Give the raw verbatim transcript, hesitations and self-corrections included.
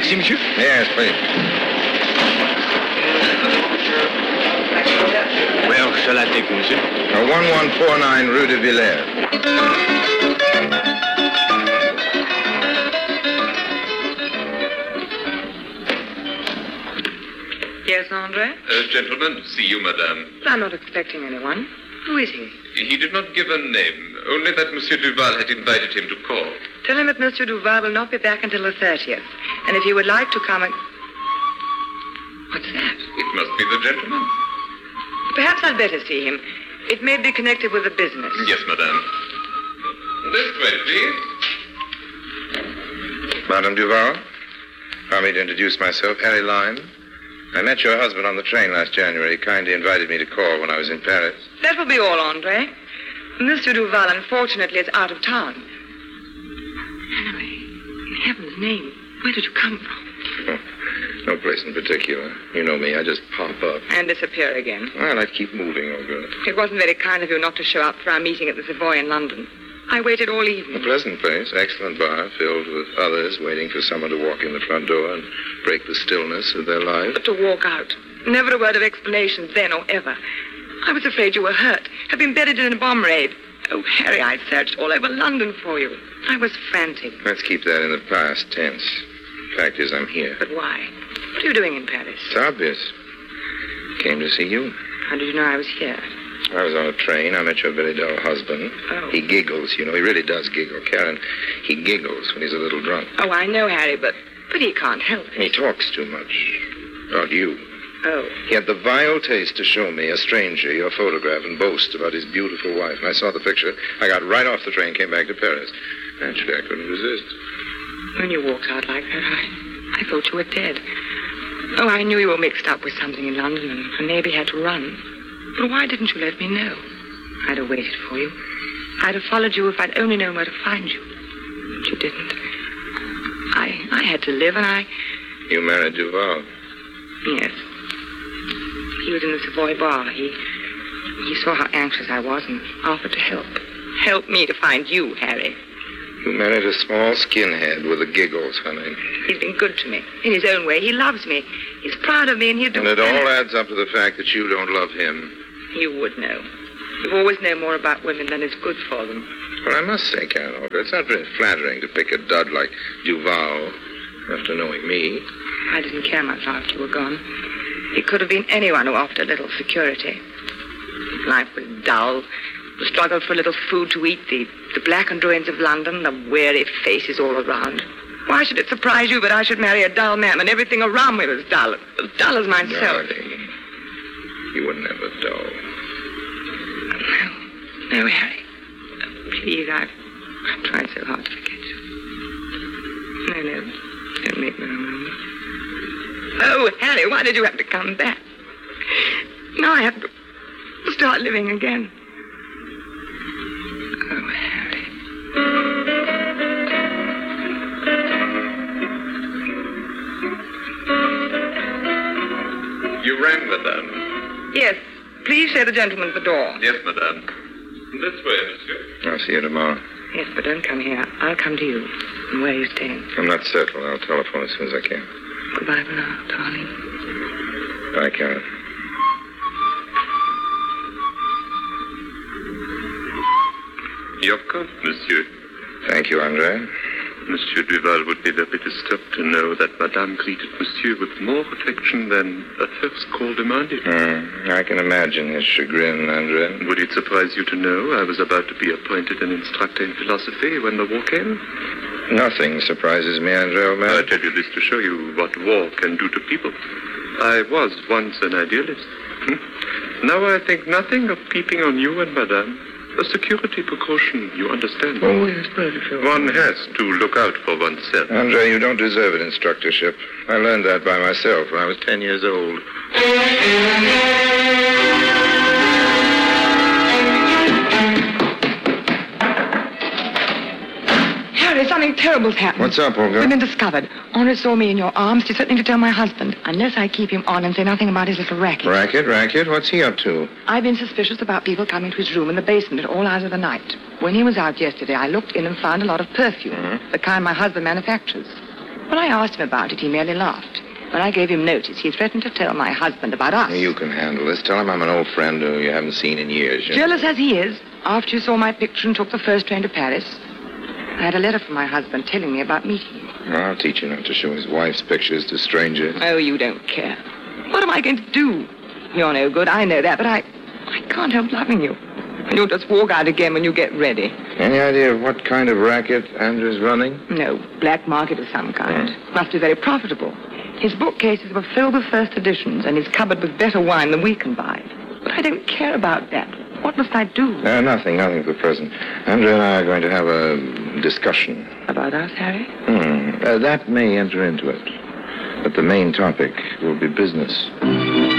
taxi, monsieur? Yes, please. Where shall I take you, monsieur? Uh, eleven forty-nine Rue de Villers. Yes, Andre? Uh, gentlemen, see you, madame. I'm not expecting anyone. Who is he? He did not give a name, only that Monsieur Duval had invited him to call. Tell him that Monsieur Duval will not be back until the thirtieth. And if he would like to come and... What's that? It must be the gentleman. Perhaps I'd better see him. It may be connected with the business. Yes, madame. This way, please. Madame Duval, allow me to introduce myself, Harry Lyme. I met your husband on the train last January. He kindly invited me to call when I was in Paris. That will be all, Andre. Monsieur Duval, unfortunately, is out of town. Henry, in heaven's name, where did you come from? Oh, no place in particular. You know me, I just pop up. And disappear again. Well, I'd keep moving, Olga. It wasn't very kind of you not to show up for our meeting at the Savoy in London. I waited all evening. A pleasant place, excellent bar, filled with others waiting for someone to walk in the front door and break the stillness of their lives. But to walk out. Never a word of explanation then or ever. I was afraid you were hurt, had been buried in a bomb raid. Oh, Harry, I searched all over London for you. I was frantic. Let's keep that in the past tense. Fact is, I'm here. But why? What are you doing in Paris? It's obvious. Came to see you. How did you know I was here? I was on a train. I met your very dull husband. Oh. He giggles, you know. He really does giggle. Karen, he giggles when he's a little drunk. Oh, I know, Harry, but but he can't help it. He talks too much. About you. Oh. He had the vile taste to show me, a stranger, your photograph and boast about his beautiful wife. And I saw the picture. I got right off the train, came back to Paris. Naturally, I couldn't resist. When you walked out like that, I, I thought you were dead. Oh, I knew you were mixed up with something in London and, and maybe had to run. But why didn't you let me know? I'd have waited for you. I'd have followed you if I'd only known where to find you. But you didn't. I I had to live, and I... You married Duval? Yes. He was in the Savoy bar. He he saw how anxious I was and offered to help. Help me to find you, Harry. You married a small skinhead with the giggles, honey. He's been good to me. In his own way, he loves me. He's proud of me, and he'll do... And it all adds up to the fact that you don't love him. You would know. You always know more about women than is good for them. Well, I must say, Karen Olga, it's not very flattering to pick a dud like Duval after knowing me. I didn't care much after you were gone. It could have been anyone who offered a little security. Life was dull. The struggle for a little food to eat, the, the blackened ruins of London, the weary faces all around. Why should it surprise you that I should marry a dull man when everything around me was dull, as dull as myself? Darling, you were never dull. No, no, Harry. Please, I've, I've tried so hard to forget you. No, no, don't make me remember. Oh, Harry, why did you have to come back? Now I have to start living again. Oh, Harry. You rang, madame. Yes. Please show the gentleman at the door. Yes, madame. This way, monsieur. I'll see you tomorrow. Yes, but don't come here. I'll come to you. And where are you staying? I'm not settled. I'll telephone as soon as I can. Goodbye for now, darling. Bye, Karen. Your coat, monsieur. Thank you, Andre. Monsieur Duval would be very disturbed to know that madame greeted monsieur with more affection than a first call demanded. Mm, I can imagine his chagrin, Andre. Would it surprise you to know I was about to be appointed an instructor in philosophy when the war came? Nothing surprises me, Andre, old man. I tell you this to show you what war can do to people. I was once an idealist. Hm? Now I think nothing of peeping on you and madame. A security precaution, you understand? Oh, yes, perfect. One has to look out for oneself. Andre, you don't deserve an instructorship. I learned that by myself when I was ten years old. Harry, something terrible's happened. What's up, Olga? We've been discovered. Henri saw me in your arms. He's threatening to tell my husband, unless I keep him on and say nothing about his little racket. Racket, racket? What's he up to? I've been suspicious about people coming to his room in the basement at all hours of the night. When he was out yesterday, I looked in and found a lot of perfume, Mm-hmm. the kind my husband manufactures. When I asked him about it, he merely laughed. When I gave him notice, he threatened to tell my husband about us. You can handle this. Tell him I'm an old friend who you haven't seen in years. You know? Jealous as he is, after you saw my picture and took the first train to Paris, I had a letter from my husband telling me about meeting you. I'll teach you not to show his wife's pictures to strangers. Oh, you don't care. What am I going to do? You're no good, I know that, but I... I can't help loving you. And you'll just walk out again when you get ready. Any idea of what kind of racket Andrew's running? No, black market of some kind. Mm. Must be very profitable. His bookcases were filled with first editions, and his cupboard with better wine than we can buy. But I don't care about that. What must I do? Uh, nothing, nothing for the present. Andrew and I are going to have a discussion. About us, Harry? Hmm. Uh, that may enter into it. But the main topic will be business.